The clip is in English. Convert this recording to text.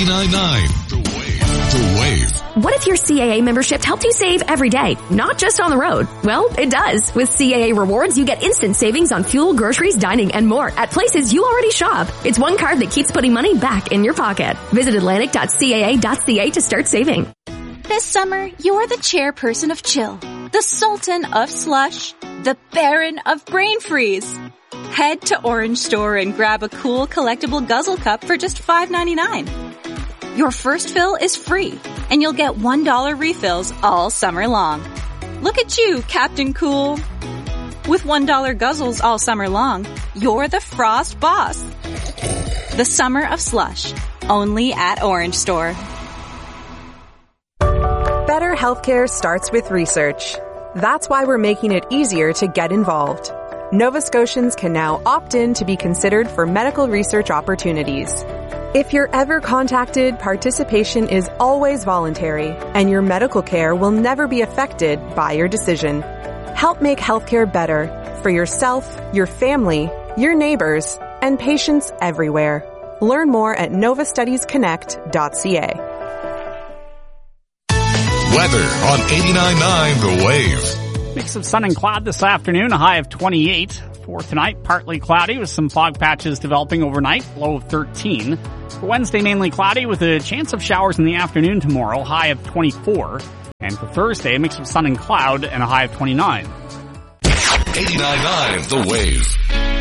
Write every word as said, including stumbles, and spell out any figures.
eighty-nine point nine The Wave. The Wave. What if your C A A membership helped you save every day, not just on the road? Well, it does. With C A A Rewards, you get instant savings on fuel, groceries, dining, and more at places you already shop. It's one card that keeps putting money back in your pocket. Visit Atlantic dot C A A dot C A to start saving. This summer, you're the chairperson of chill, the sultan of slush, the baron of brain freeze. Head to Orange Store and grab a cool collectible guzzle cup for just five ninety-nine. Your first fill is free, and you'll get one dollar refills all summer long. Look at you, Captain Cool. With one dollar guzzles all summer long, you're the Frost Boss. The summer of slush, only at Orange Store. Better healthcare starts with research. That's why we're making it easier to get involved. Nova Scotians can now opt in to be considered for medical research opportunities. If you're ever contacted, participation is always voluntary, and your medical care will never be affected by your decision. Help make healthcare better for yourself, your family, your neighbors, and patients everywhere. Learn more at nova studies connect dot c a. Weather on eighty-nine point nine The Wave. Mix of sun and cloud this afternoon, a high of twenty-eight. For tonight, partly cloudy with some fog patches developing overnight, low of thirteen. For Wednesday, mainly cloudy with a chance of showers in the afternoon tomorrow, high of twenty-four. And for Thursday, a mix of sun and cloud and a high of twenty-nine. eighty-nine point nine The Wave.